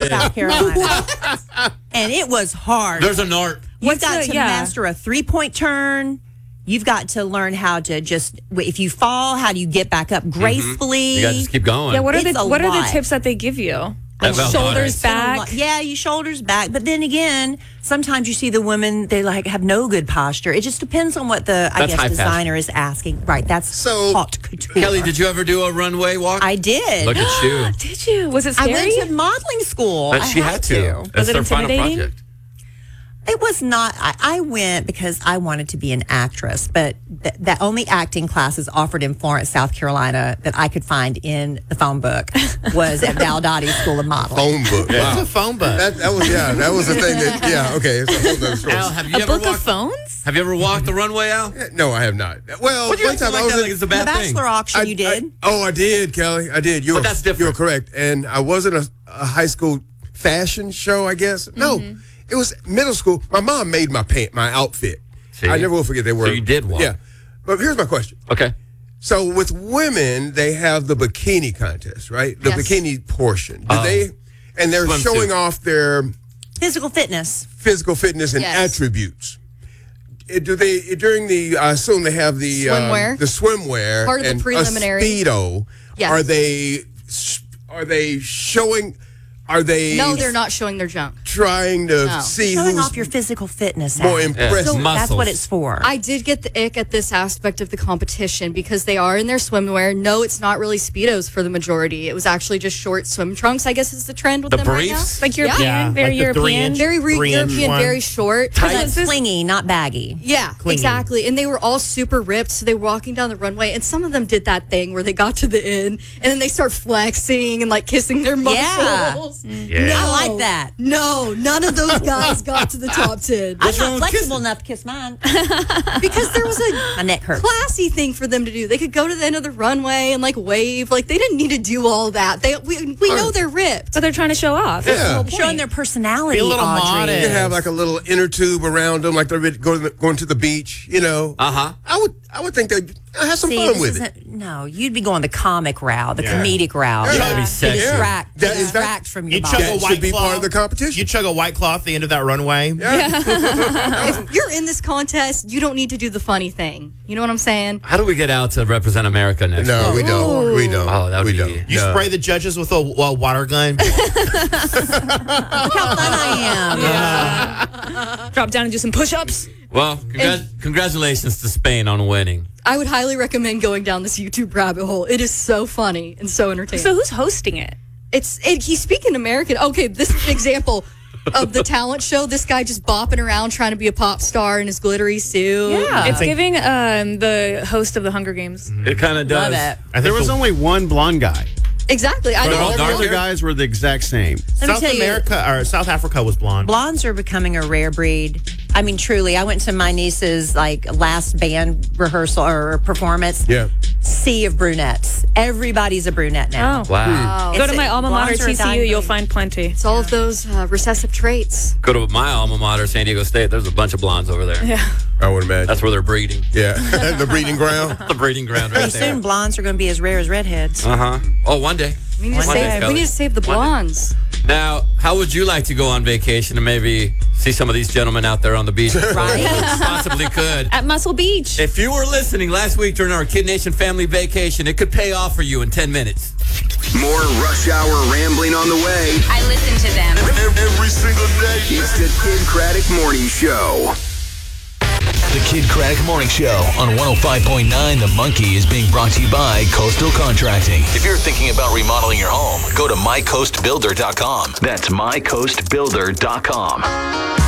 South Carolina. And it was hard. There's an art. You've got to master a 3-point turn. You've got to learn how to just, if you fall, how do you get back up gracefully? You got to just keep going. Yeah, what are the tips that they give you? Like shoulders back. Yeah, you shoulders back. But then again, sometimes you see the women, they like have no good posture. It just depends on what the designer is asking. Right, that's haute couture. Kelly, did you ever do a runway walk? I did. Look at you. Did you? Was it scary? I went to modeling school. She had to. Was it intimidating? It was not. I went because I wanted to be an actress, but the only acting classes offered in Florence, South Carolina that I could find in the phone book was at Val Dottie School of Modeling. Phone book. Wow. What's a phone book? That was the thing that, okay. It's a whole other story. Al, have you a ever book of phones? Have you ever walked the runway, Al? No, I have not. Well, What do you one time I like was that? Like it's a bad The thing. Bachelor auction you did. I did, Kelly. I did. But that's different. You're correct. And I wasn't a high school fashion show, I guess. No, it was middle school. My mom made my outfit. See? I never will forget they were. So you did walk. Yeah. But here's my question. Okay. So with women, they have the bikini contest, right? The bikini portion. Do they? And they're Swimsuit. showing off their Physical fitness. and attributes. Do they during the? I assume they have the Swimwear. The swimwear Part of the and preliminary. A Speedo. Yes. Are they showing? Are they? No, they're not showing their junk. Trying to see Showing who's off your physical fitness. more Al. impressive. So that's Muscles. what it's for. I did get the ick at this aspect of the competition because they are in their swimwear. No, it's not really Speedos for the majority. It was actually just short swim trunks, I guess is the trend with The them briefs? right Like European, Yeah, very like the European. 3-inch. now. Very 3-inch European, one. very short. That's clingy, not baggy. Yeah, exactly. And they were all super ripped. So they were walking down the runway, and some of them did that thing where they got to the end and then they start flexing and like kissing their muscles. Yeah. I like that. No, none of those guys got to the top 10 I'm not flexible enough to kiss mine. because there was My neck hurts. classy thing for them to do. They could go to the end of the runway and like wave. Like they didn't need to do all that. We know they're ripped. But they're trying to show off. That's the Yeah. whole point. Showing their personality, Be a little Audrey. modest. You can have like a little inner tube around them, like they're going to the beach. You know. Uh-huh. I would think they'd have some See, fun this with it. isn't- No, you'd be going the comic route, the Yeah. comedic route. You gotta be sexy. Distract from your You body. chug a That white should be claw. part of the competition. You chug a White Claw at the end of that runway. If you're in this contest, you don't need to do the funny thing. You know what I'm saying? How do we get out to represent America next No, year? we don't. We don't. Oh, that would we be- don't. You No. spray the judges with a water gun. Look how fun I am. Drop down and do some push-ups. Well, congratulations to Spain on winning. I would highly recommend going down this YouTube rabbit hole. It is so funny and so entertaining. So who's hosting it? He's speaking American. Okay, this is an example of the talent show. This guy just bopping around trying to be a pop star in his glittery suit. Yeah, it's giving the host of the Hunger Games. It kind of does. Love it. I think There was only one blonde guy. Exactly. I But know. all All the dark other hair? guys were the exact same. Let me South tell you, America or South Africa was blonde. blondes are becoming a rare breed. I mean, truly. I went to my niece's last band rehearsal or performance. Yeah. Sea of brunettes. Everybody's a brunette now. Oh. Wow. Go to my alma mater, blondes are a TCU. dying You'll breed. find plenty. It's all of those recessive traits. Go to my alma mater, San Diego State. There's a bunch of blondes over there. Yeah. I would imagine. That's where they're breeding. Yeah. The breeding ground. The breeding ground right Pretty soon, there. blondes are going to be as rare as redheads. Uh-huh. Oh, one day. We need, to One day, save, we Kelly. need to save the One day. blondes. Now, how would you like to go on vacation and maybe see some of these gentlemen out there on the beach? Right. Possibly could. At Muscle Beach. If you were listening last week during our Kid Nation family vacation, it could pay off for you in 10 minutes. More Rush Hour rambling on the way. I listen to them. Every single day. It's the Kid Craddock Morning Show. The Kid Craddock Morning Show on 105.9 The Monkey is being brought to you by Coastal Contracting. If you're thinking about remodeling your home, go to mycoastbuilder.com. That's mycoastbuilder.com.